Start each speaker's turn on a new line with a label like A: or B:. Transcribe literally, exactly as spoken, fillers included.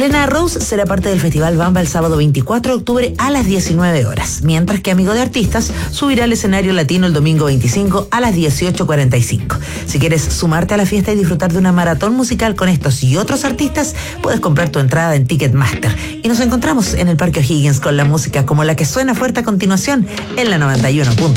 A: Elena Rose será parte del Festival Bamba el sábado veinticuatro de octubre a las diecinueve horas, mientras que Amigo de Artistas subirá al escenario latino el domingo veinticinco a las dieciocho cuarenta y cinco. Si quieres sumarte a la fiesta y disfrutar de una maratón musical con estos y otros artistas, puedes comprar tu entrada en Ticketmaster. Y nos encontramos en el Parque O'Higgins con la música como la que suena fuerte a continuación en la noventa y uno punto